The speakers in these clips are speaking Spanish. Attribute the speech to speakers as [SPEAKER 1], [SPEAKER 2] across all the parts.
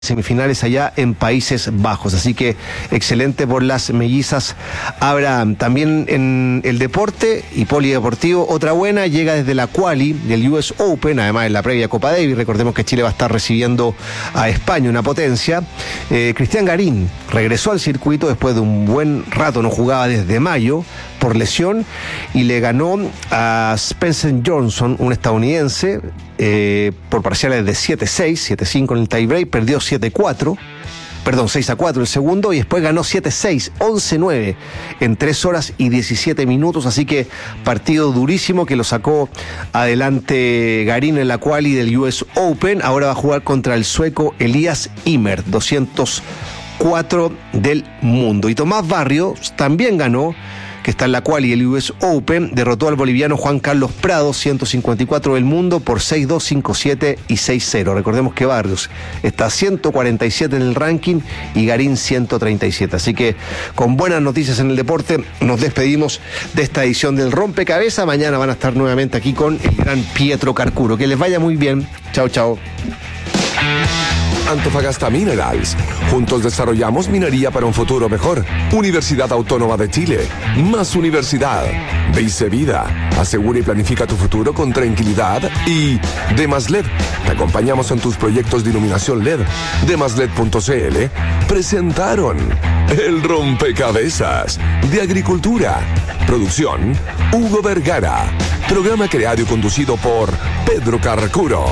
[SPEAKER 1] semifinales allá en Países Bajos, así que excelente por las mellizas Abraham. También en el deporte y polideportivo, otra buena, llega desde la quali del US Open, además en la previa Copa Davis. Recordemos que Chile va a estar recibiendo a España, una potencia. Cristian Garín regresó al circuito después de un buen rato, no jugaba desde mayo por lesión, y le ganó a Spencer Johnson, un estadounidense, por parciales de 7-6, 7-5 en el tiebreak, perdió 6-4 el segundo, y después ganó 7-6, 11-9 en 3 horas y 17 minutos, así que partido durísimo que lo sacó adelante Garín en la quali del US Open. Ahora va a jugar contra el sueco Elias Ymer, 204 del mundo. Y Tomás Barrios también ganó, que está en la quali del US Open, derrotó al boliviano Juan Carlos Prado, 154 del mundo, por 6-2, 5-7 y 6-0. Recordemos que Barrios está 147 en el ranking y Garín 137. Así que con buenas noticias en el deporte, nos despedimos de esta edición del Rompecabezas. Mañana van a estar nuevamente aquí con el gran Pietro Carcuro. Que les vaya muy bien. Chao, chao.
[SPEAKER 2] Antofagasta Minerals. Juntos desarrollamos minería para un futuro mejor. Universidad Autónoma de Chile. Más universidad. Dice Vida. Asegura y planifica tu futuro con tranquilidad. Y Demaslet. Te acompañamos en tus proyectos de iluminación LED. Demaslet.cl presentaron El Rompecabezas de Agricultura. Producción Hugo Vergara. Programa creado y conducido por Pedro Carcuro.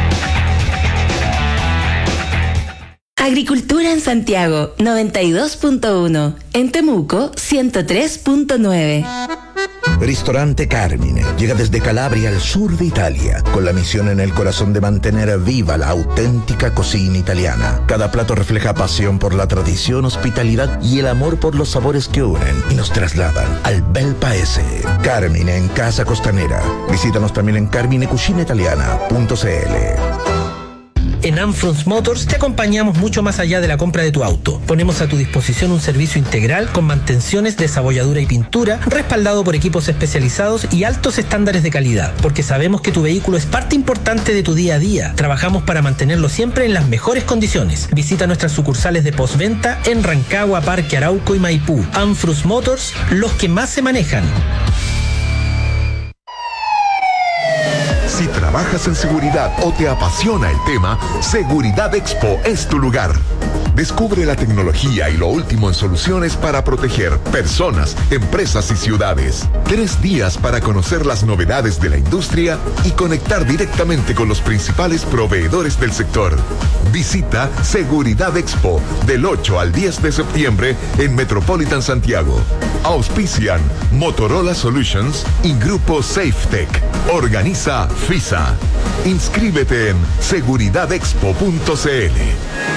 [SPEAKER 3] Agricultura en Santiago, 92.1. En Temuco, 103.9.
[SPEAKER 4] Ristorante Carmine llega desde Calabria al sur de Italia, con la misión en el corazón de mantener viva la auténtica cocina italiana. Cada plato refleja pasión por la tradición, hospitalidad y el amor por los sabores que unen y nos trasladan al bel paese. Carmine en Casa Costanera. Visítanos también en carminecucinaitaliana.cl.
[SPEAKER 5] En Anfrons Motors te acompañamos mucho más allá de la compra de tu auto. Ponemos a tu disposición un servicio integral con mantenciones, desabolladura y pintura, respaldado por equipos especializados y altos estándares de calidad, porque sabemos que tu vehículo es parte importante de tu día a día. Trabajamos para mantenerlo siempre en las mejores condiciones. Visita nuestras sucursales de postventa en Rancagua, Parque Arauco y Maipú. Anfrons Motors, los que más se manejan.
[SPEAKER 6] Si trabajas en seguridad o te apasiona el tema, Seguridad Expo es tu lugar. Descubre la tecnología y lo último en soluciones para proteger personas, empresas y ciudades. 3 días para conocer las novedades de la industria y conectar directamente con los principales proveedores del sector. Visita Seguridad Expo del 8 al 10 de septiembre en Metropolitan Santiago. Auspician Motorola Solutions y Grupo SafeTech. Organiza FISA. Inscríbete en seguridadexpo.cl.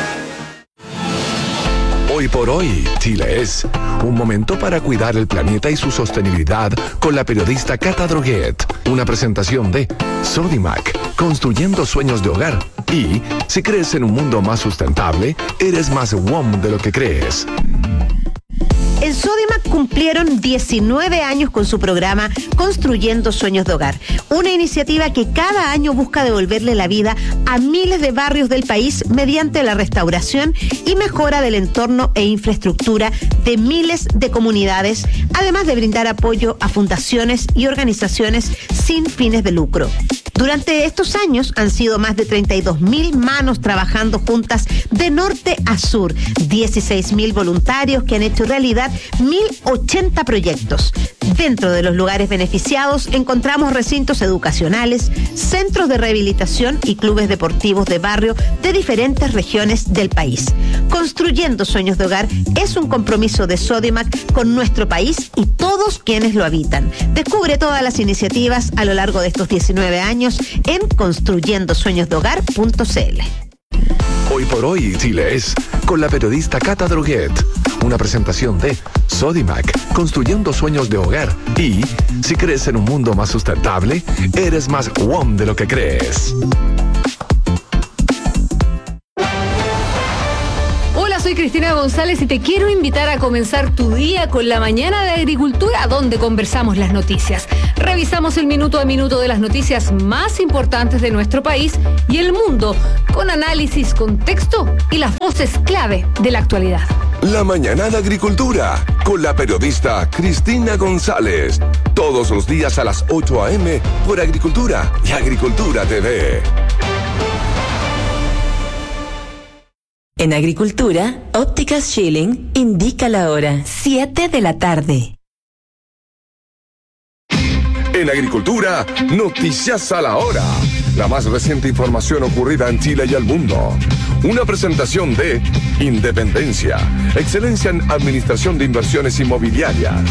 [SPEAKER 2] Hoy por hoy, Chile es un momento para cuidar el planeta y su sostenibilidad con la periodista Cata Droguet. Una presentación de Sodimac, construyendo sueños de hogar. Y si crees en un mundo más sustentable, eres más WOM de lo que crees.
[SPEAKER 7] En Sodimac cumplieron 19 años con su programa Construyendo Sueños de Hogar, una iniciativa que cada año busca devolverle la vida a miles de barrios del país mediante la restauración y mejora del entorno e infraestructura de miles de comunidades, además de brindar apoyo a fundaciones y organizaciones sin fines de lucro. Durante estos años han sido más de 32.000 manos trabajando juntas de norte a sur, 16.000 voluntarios que han hecho realidad 1.080 proyectos. Dentro de los lugares beneficiados encontramos recintos educacionales, centros de rehabilitación y clubes deportivos de barrio de diferentes regiones del país. Construyendo Sueños de Hogar es un compromiso de Sodimac con nuestro país y todos quienes lo habitan. Descubre todas las iniciativas a lo largo de estos 19 años en construyendosueñosdehogar.cl.
[SPEAKER 2] Hoy por hoy, Chile es con la periodista Cata Droguet. Una presentación de Sodimac, construyendo sueños de hogar. Y si crees en un mundo más sustentable, eres más WOM de lo que crees.
[SPEAKER 8] soy Cristina González y te quiero invitar a comenzar tu día con la mañana de agricultura, donde conversamos las noticias. Revisamos el minuto a minuto de las noticias más importantes de nuestro país y el mundo, con análisis, contexto y las voces clave de la actualidad.
[SPEAKER 2] La mañana de agricultura, con la periodista Cristina González. Todos los días a las 8 a.m. por Agricultura y Agricultura TV.
[SPEAKER 3] En Agricultura, Ópticas Schilling indica la hora, 7 de la tarde.
[SPEAKER 2] En Agricultura, noticias a la hora. La más reciente información ocurrida en Chile y el mundo. Una presentación de Independencia, excelencia en administración de inversiones inmobiliarias.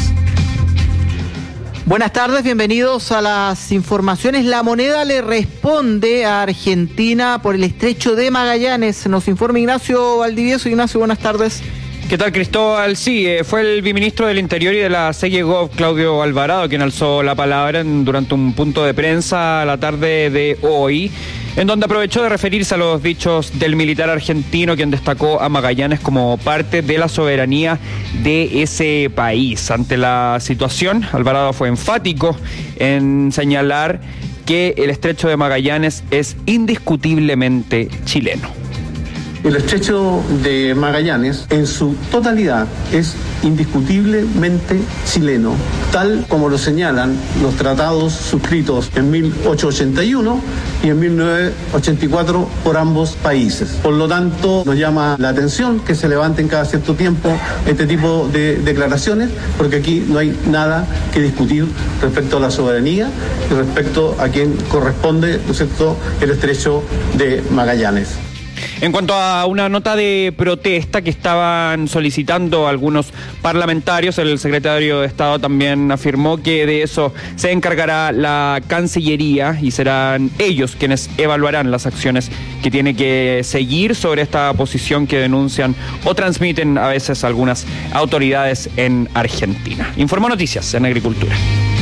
[SPEAKER 9] Buenas tardes, bienvenidos a las informaciones. La Moneda le responde a Argentina por el estrecho de Magallanes. Nos informa Ignacio Valdivieso. Ignacio, buenas tardes.
[SPEAKER 10] ¿Qué tal, Cristóbal? Sí, fue el viceministro del Interior y de la CEGEGOV, Claudio Alvarado, quien alzó la palabra durante un punto de prensa a la tarde de hoy, en donde aprovechó de referirse a los dichos del militar argentino, quien destacó a Magallanes como parte de la soberanía de ese país. Ante la situación, Alvarado fue enfático en señalar que el estrecho de Magallanes es indiscutiblemente chileno.
[SPEAKER 11] El estrecho de Magallanes, en su totalidad, es indiscutiblemente chileno, tal como lo señalan los tratados suscritos en 1881 y en 1984 por ambos países. Por lo tanto, nos llama la atención que se levanten cada cierto tiempo este tipo de declaraciones, porque aquí no hay nada que discutir respecto a la soberanía y respecto a quien corresponde, ¿no es cierto?, el estrecho de Magallanes.
[SPEAKER 10] En cuanto a una nota de protesta que estaban solicitando algunos parlamentarios, el secretario de Estado también afirmó que de eso se encargará la Cancillería y serán ellos quienes evaluarán las acciones que tiene que seguir sobre esta posición que denuncian o transmiten a veces algunas autoridades en Argentina. Informó Noticias en Agricultura.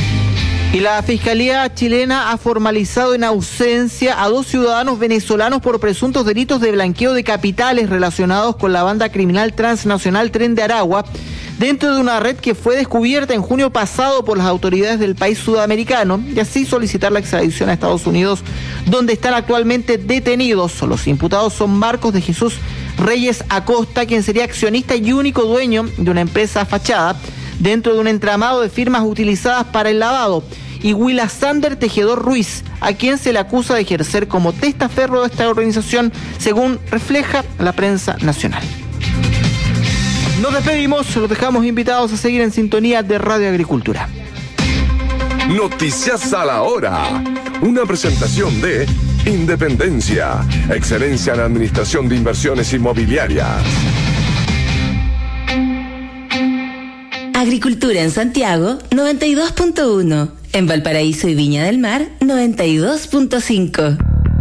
[SPEAKER 9] Y la Fiscalía chilena ha formalizado en ausencia a 2 ciudadanos venezolanos por presuntos delitos de blanqueo de capitales relacionados con la banda criminal transnacional Tren de Aragua, dentro de una red que fue descubierta en junio pasado por las autoridades del país sudamericano, y así solicitar la extradición a Estados Unidos, donde están actualmente detenidos. Los imputados son Marcos de Jesús Reyes Acosta, quien sería accionista y único dueño de una empresa fachada dentro de un entramado de firmas utilizadas para el lavado, y Willa Sander Tejedor Ruiz, a quien se le acusa de ejercer como testaferro de esta organización, según refleja la prensa nacional. Nos despedimos, los dejamos invitados a seguir en sintonía de Radio Agricultura.
[SPEAKER 2] Noticias a la hora. Una presentación de Independencia, excelencia en administración de inversiones inmobiliarias.
[SPEAKER 3] Agricultura en Santiago, 92.1. En Valparaíso y Viña del Mar, 92.5.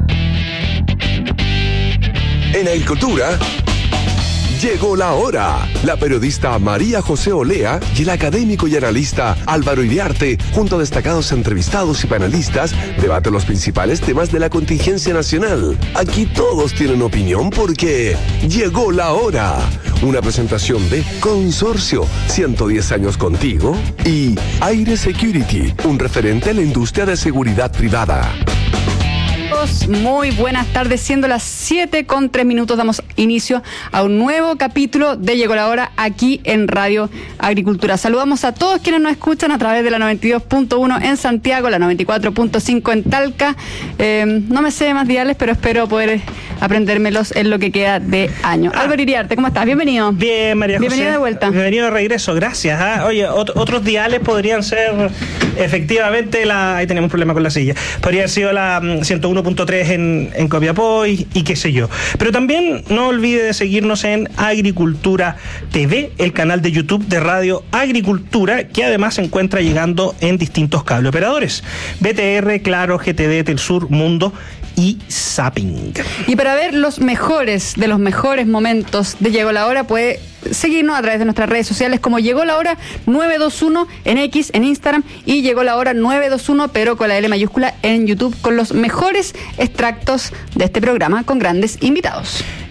[SPEAKER 2] En Agricultura, llegó la hora. La periodista María José Olea y el académico y analista Álvaro Iriarte, junto a destacados entrevistados y panelistas, debaten los principales temas de la contingencia nacional. Aquí todos tienen opinión porque llegó la hora. Una presentación de Consorcio, 110 años contigo, y Aire Security, un referente en la industria de seguridad privada.
[SPEAKER 12] Muy buenas tardes, siendo las 7:03, damos inicio a un nuevo capítulo de Llegó la Hora aquí en Radio Agricultura. Saludamos a todos quienes nos escuchan a través de la 92.1 en Santiago, la 94.5 en Talca. No me sé más diales, pero espero poder aprendérmelos en lo que queda de año. Álvaro Iriarte, ¿cómo estás? Bienvenido.
[SPEAKER 5] Bien, María José.
[SPEAKER 12] Bienvenido de vuelta.
[SPEAKER 5] Bienvenido de regreso, gracias. Oye, otros diales podrían ser efectivamente ahí tenemos un problema con la silla. Podría haber sido la 101.3 en Copiapó y qué sé yo. Pero también no olvide de seguirnos en Agricultura TV, el canal de YouTube de Radio Agricultura, que además se encuentra llegando en distintos cable operadores: BTR, Claro, GTD, Telsur, Mundo y Zapping.
[SPEAKER 12] Y para ver los mejores de los mejores momentos de Llegó la Hora, puede seguirnos a través de nuestras redes sociales como Llegó la Hora 921 en X, en Instagram, y Llegó la Hora 921, pero con la L mayúscula, en YouTube, con los mejores extractos de este programa con grandes invitados.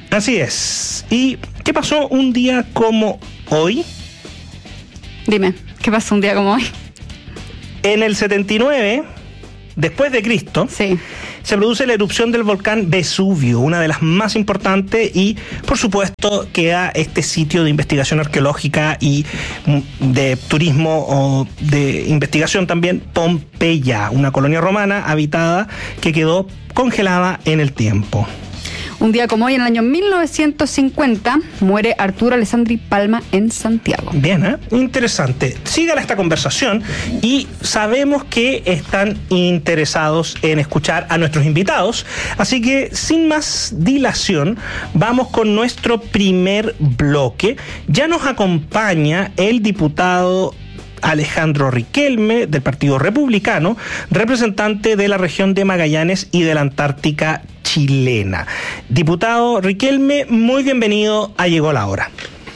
[SPEAKER 13] Así es. ¿Y qué pasó un día como hoy?
[SPEAKER 12] Dime, ¿qué pasó un día como hoy?
[SPEAKER 13] En el 79, después de Cristo,
[SPEAKER 12] sí,
[SPEAKER 13] se produce la erupción del volcán Vesubio, una de las más importantes, y por supuesto queda este sitio de investigación arqueológica y de turismo o de investigación también, Pompeya, una colonia romana habitada que quedó congelada en el tiempo.
[SPEAKER 12] Un día como hoy, en el año 1950, muere Arturo Alessandri Palma en Santiago.
[SPEAKER 13] Bien, interesante. Sígala esta conversación y sabemos que están interesados en escuchar a nuestros invitados. Así que, sin más dilación, vamos con nuestro primer bloque. Ya nos acompaña el diputado Alejandro Riquelme, del Partido Republicano, representante de la región de Magallanes y de la Antártica chilena. Diputado Riquelme, muy bienvenido a Llegó la Hora.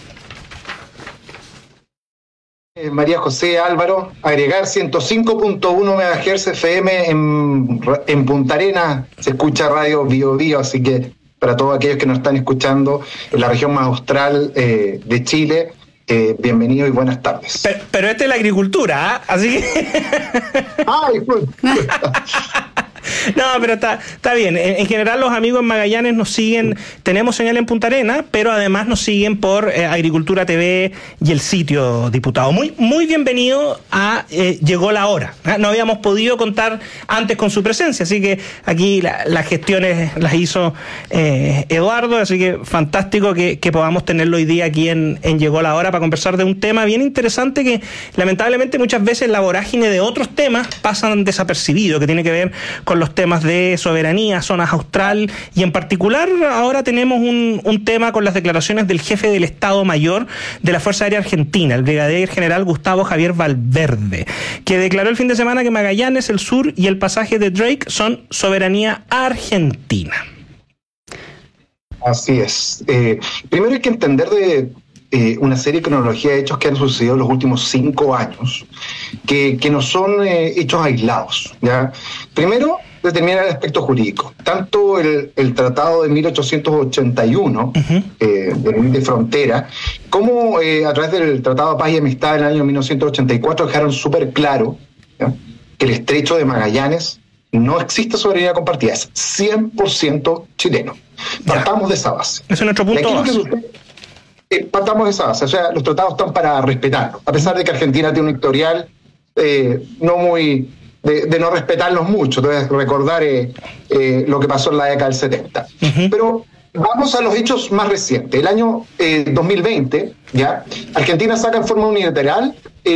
[SPEAKER 14] María José Álvaro, agregar 105.1 MHz FM en Punta Arenas, se escucha Radio Bio Bio, así que para todos aquellos que nos están escuchando en la región más austral de Chile, bienvenido y buenas tardes.
[SPEAKER 13] Pero esta es la agricultura, ¿eh? Así que...
[SPEAKER 14] ¡Ay, pues!
[SPEAKER 13] No, pero está bien. En general los amigos en Magallanes nos siguen, tenemos señal en Punta Arenas, pero además nos siguen por Agricultura TV y el sitio, diputado. Muy bienvenido a Llegó la Hora. No habíamos podido contar antes con su presencia, así que aquí las gestiones las hizo Eduardo, así que fantástico que podamos tenerlo hoy día aquí en Llegó la Hora para conversar de un tema bien interesante que lamentablemente muchas veces la vorágine de otros temas pasan desapercibidos, que tiene que ver con los temas de soberanía, zonas austral, y en particular ahora tenemos un tema con las declaraciones del jefe del Estado Mayor de la Fuerza Aérea Argentina, el brigadier general Gustavo Javier Valverde, que declaró el fin de semana que Magallanes, el sur y el pasaje de Drake son soberanía argentina.
[SPEAKER 14] Así es. Primero hay que entender de una serie de cronología de hechos que han sucedido en los últimos 5 años, que no son hechos aislados, ¿ya? Primero, determinar el aspecto jurídico. Tanto el tratado de 1881, de frontera, como a través del Tratado de Paz y Amistad del año 1984 dejaron súper claro, ¿ya?, que el Estrecho de Magallanes no existe soberanía compartida, es 100% chileno. Partamos de esa base.
[SPEAKER 13] Ese es nuestro punto base.
[SPEAKER 14] Partamos de esa base, o sea, los tratados están para respetarlos, a pesar de que Argentina tiene un historial no muy... De no respetarlos mucho. Te voy a recordar lo que pasó en la década del 70. Pero vamos a los hechos más recientes. El año 2020, ya, Argentina saca en forma unilateral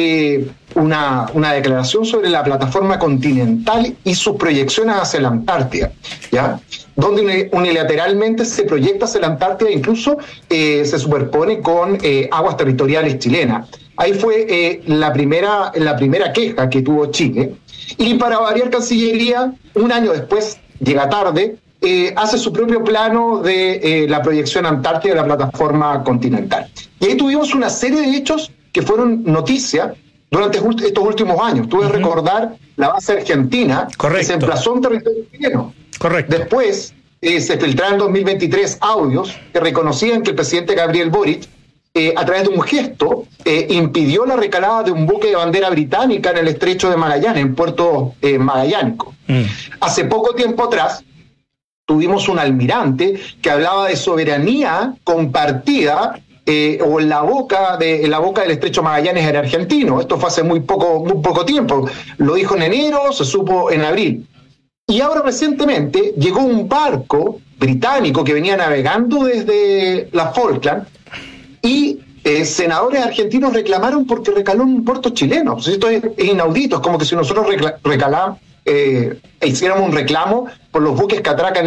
[SPEAKER 14] una declaración sobre la plataforma continental y sus proyecciones hacia la Antártida, ¿ya?, donde unilateralmente se proyecta hacia la Antártida, incluso se superpone con aguas territoriales chilenas. Ahí fue la primera queja que tuvo Chile. Y para variar, Cancillería, un año después, llega tarde, hace su propio plano de la proyección antártica de la plataforma continental. Y ahí tuvimos una serie de hechos que fueron noticia durante estos últimos años. Tuve que recordar la base argentina, que se emplazó en territorio chileno.
[SPEAKER 13] Correcto.
[SPEAKER 14] Después se filtraron en 2023 audios que reconocían que el presidente Gabriel Boric, a través de un gesto, impidió la recalada de un buque de bandera británica en el Estrecho de Magallanes, en Puerto Magallánico. Hace poco tiempo atrás tuvimos un almirante que hablaba de soberanía compartida, o en la boca del Estrecho Magallanes era argentino. Esto fue hace muy poco tiempo. Lo dijo en enero, se supo en abril. Y ahora recientemente llegó un barco británico que venía navegando desde las Falkland, y senadores argentinos reclamaron porque recaló en un puerto chileno. Pues esto es inaudito, es como que si nosotros hiciéramos un reclamo por los buques que atracan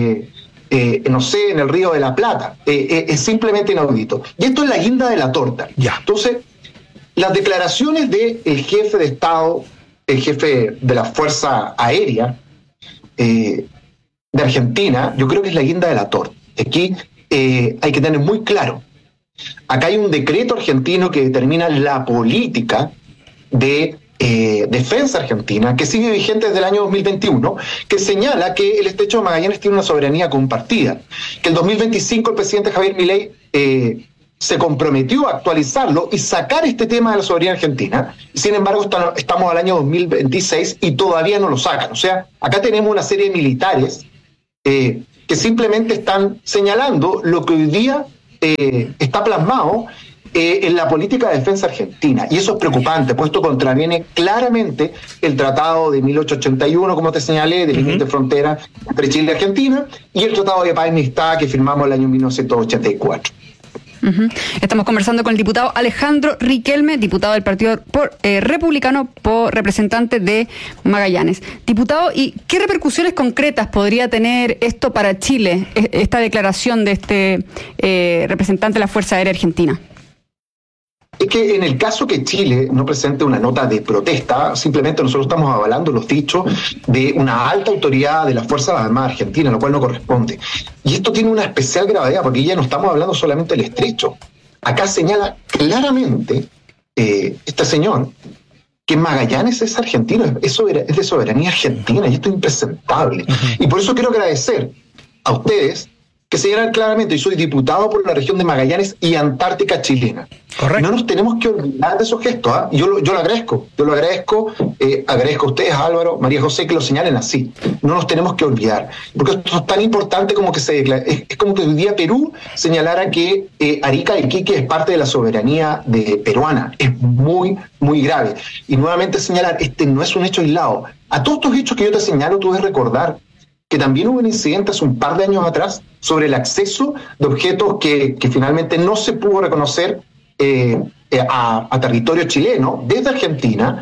[SPEAKER 14] no sé, en el Río de la Plata. Es simplemente inaudito. Y esto es la guinda de la torta.
[SPEAKER 13] Ya.
[SPEAKER 14] Entonces, las declaraciones del jefe de Estado, el jefe de la Fuerza Aérea de Argentina, yo creo que es la guinda de la torta. Aquí hay que tener muy claro. Acá hay un decreto argentino que determina la política de Defensa Argentina, que sigue vigente desde el año 2021, que señala que el Estrecho de Magallanes tiene una soberanía compartida, que el 2025 el presidente Javier Milei se comprometió a actualizarlo y sacar este tema de la soberanía argentina. Sin embargo, estamos al año 2026 y todavía no lo sacan. O sea, acá tenemos una serie de militares que simplemente están señalando lo que hoy día está plasmado en la política de defensa argentina. Y eso es preocupante, puesto contraviene claramente el Tratado de 1881, como te señalé, de límites de frontera entre Chile y Argentina, y el Tratado de Paz y Amistad que firmamos el año 1984.
[SPEAKER 12] Estamos conversando con el diputado Alejandro Riquelme, diputado del Partido Republicano, representante de Magallanes. Diputado, ¿y qué repercusiones concretas podría tener esto para Chile, esta declaración de este representante de la Fuerza Aérea Argentina?
[SPEAKER 14] Es que en el caso que Chile no presente una nota de protesta, simplemente nosotros estamos avalando los dichos de una alta autoridad de las Fuerzas Armadas Argentinas, lo cual no corresponde. Y esto tiene una especial gravedad, porque ya no estamos hablando solamente del Estrecho. Acá señala claramente este señor que Magallanes es argentino, es de soberanía argentina, y esto es impresentable. Y por eso quiero agradecer a ustedes que señalan claramente, y soy diputado por la región de Magallanes y Antártica chilena. Correcto. No nos tenemos que olvidar de esos gestos, ¿eh? Yo lo agradezco, agradezco a ustedes, a Álvaro, María José, que lo señalen así. No nos tenemos que olvidar, porque esto es tan importante como que se declara. Es como que hoy día Perú señalara que Arica y Iquique es parte de la soberanía peruana. Es muy, muy grave. Y nuevamente señalar, este no es un hecho aislado. A todos estos hechos que yo te señalo, tú debes recordar que también hubo un incidente hace un par de años atrás sobre el acceso de objetos que finalmente no se pudo reconocer a territorio chileno desde Argentina,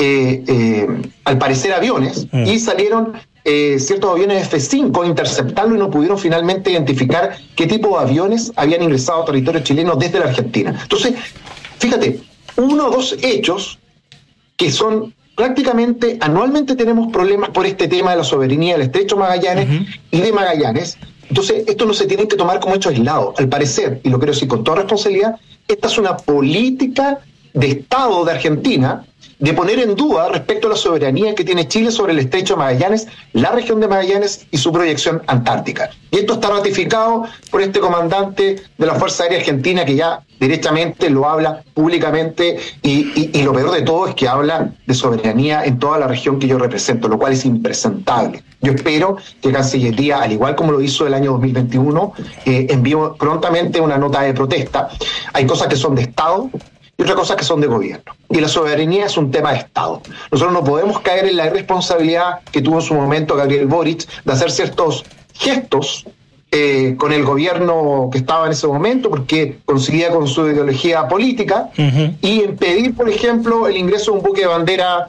[SPEAKER 14] al parecer aviones, y salieron ciertos aviones F-5 a interceptarlo y no pudieron finalmente identificar qué tipo de aviones habían ingresado a territorio chileno desde la Argentina. Entonces, fíjate, uno o dos hechos que son prácticamente anualmente tenemos problemas por este tema de la soberanía del Estrecho Magallanes y de Magallanes. Entonces, esto no se tiene que tomar como hecho aislado. Al parecer, y lo quiero decir con toda responsabilidad, esta es una política de Estado de Argentina de poner en duda respecto a la soberanía que tiene Chile sobre el Estrecho de Magallanes, la región de Magallanes y su proyección antártica. Y esto está ratificado por este comandante de la Fuerza Aérea Argentina que ya directamente lo habla públicamente y lo peor de todo es que habla de soberanía en toda la región que yo represento, lo cual es impresentable. Yo espero que Cancillería, al igual como lo hizo el año 2021, envíe prontamente una nota de protesta. Hay cosas que son de Estado y otras cosas que son de gobierno. Y la soberanía es un tema de Estado. Nosotros no podemos caer en la irresponsabilidad que tuvo en su momento Gabriel Boric de hacer ciertos gestos con el gobierno que estaba en ese momento, porque coincidía con su ideología política, y impedir, por ejemplo, el ingreso de un buque de bandera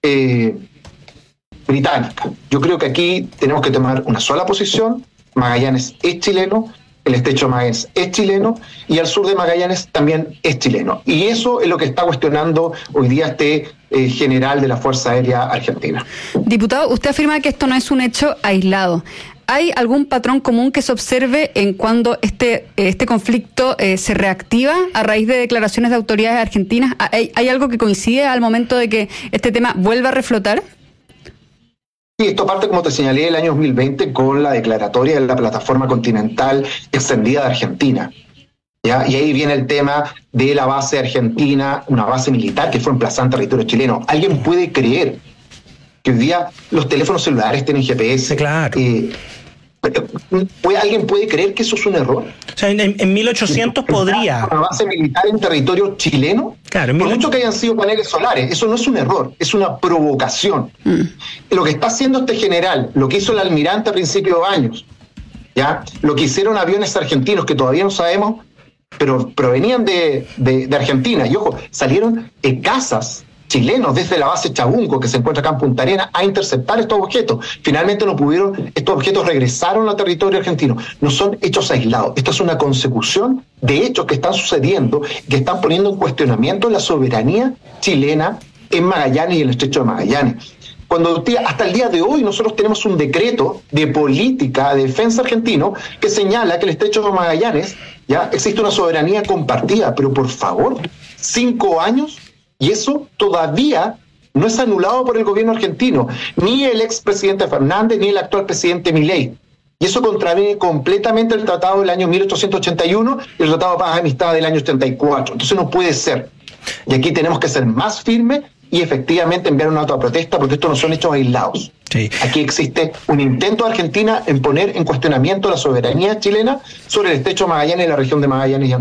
[SPEAKER 14] británica. Yo creo que aquí tenemos que tomar una sola posición. Magallanes es chileno, el Estrecho de Magallanes es chileno y al sur de Magallanes también es chileno. Y eso es lo que está cuestionando hoy día este general de la Fuerza Aérea Argentina.
[SPEAKER 12] Diputado, usted afirma que esto no es un hecho aislado. ¿Hay algún patrón común que se observe en cuando este conflicto se reactiva a raíz de declaraciones de autoridades argentinas? ¿Hay algo que coincide al momento de que este tema vuelva a reflotar?
[SPEAKER 14] Sí, esto parte, como te señalé, el año 2020 con la declaratoria de la plataforma continental extendida de Argentina. ¿Ya? Y ahí viene el tema de la base argentina, una base militar que fue emplazada en territorio chileno. ¿Alguien puede creer que hoy día los teléfonos celulares tienen GPS? Claro. ¿Alguien puede creer que eso es un error?
[SPEAKER 13] O sea, en 1800 podría.
[SPEAKER 14] Una base militar en territorio chileno. Claro, por mucho que hayan sido paneles solares, eso no es un error, es una provocación. Lo que está haciendo este general, lo que hizo el almirante a principios de años, ¿ya? Lo que hicieron aviones argentinos que todavía no sabemos, pero provenían de Argentina. Y ojo, salieron casas chilenos desde la base Chabunco, que se encuentra acá en Punta Arenas, a interceptar estos objetos. Finalmente no pudieron, estos objetos regresaron al territorio argentino. No son hechos aislados, esto es una consecución de hechos que están sucediendo, que están poniendo en cuestionamiento la soberanía chilena en Magallanes y en el Estrecho de Magallanes. Cuando hasta el día de hoy nosotros tenemos un decreto de política de defensa argentino que señala que el Estrecho de Magallanes ya existe una soberanía compartida, pero por favor, 5 años. Y eso todavía no es anulado por el gobierno argentino, ni el expresidente Fernández, ni el actual presidente Milei. Y eso contraviene completamente el tratado del año 1881 y el tratado de paz y amistad del año 84. Entonces no puede ser. Y aquí tenemos que ser más firmes y efectivamente enviar una nota de protesta, porque estos no son hechos aislados.
[SPEAKER 13] Sí.
[SPEAKER 14] Aquí existe un intento de Argentina en poner en cuestionamiento la soberanía chilena sobre el estrecho de Magallanes y la región de Magallanes.